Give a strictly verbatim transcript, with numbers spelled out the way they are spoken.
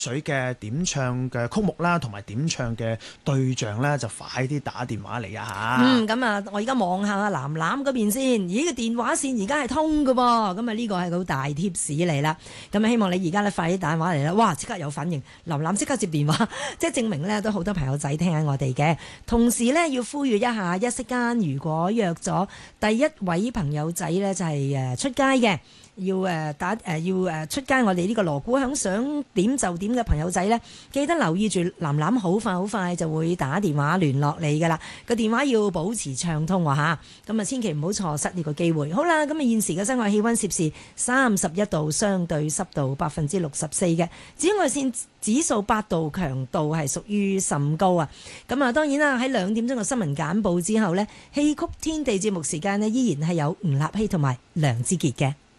水嘅點唱嘅曲目啦，同埋點唱嘅對象咧，就快啲打電話嚟啊嚇！ 嗯，咁啊，我而家望下藍藍嗰邊先，咦個電話線而家係通㗎噃，咁啊呢個係好大貼士嚟啦。咁啊希望你而家咧快啲打電話嚟啦，哇！即刻有反應，藍藍即刻接電話，即係證明咧都好多朋友仔聽緊我哋嘅。同時咧要呼籲一下，一息間如果約咗第一位朋友仔咧就係誒出街嘅。要誒打誒要誒出街，我哋呢個鑼鼓響想點就點嘅朋友仔呢，記得留意住藍藍，好快好快就會打電話聯絡你噶啦。個電話要保持暢通喎嚇，咁啊千祈唔好錯失呢個機會。好啦，咁啊現時嘅室外氣溫攝氏三十一度，相對濕度百分之六十四嘅，紫外線指數八度，強度係屬於甚高啊。咁啊當然啦，喺兩點鐘嘅新聞簡報之後呢，戲曲天地節目時間呢，依然係有吳立希同埋梁之傑嘅。